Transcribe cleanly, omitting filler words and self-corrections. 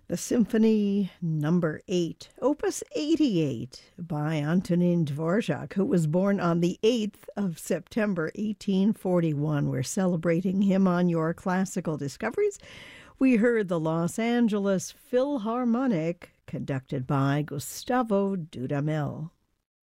The Symphony Number 8, Opus 88 by Antonin Dvorak, who was born on the 8th of September 1841. We're celebrating him on Your Classical Discoveries. We heard the Los Angeles Philharmonic, conducted by Gustavo Dudamel.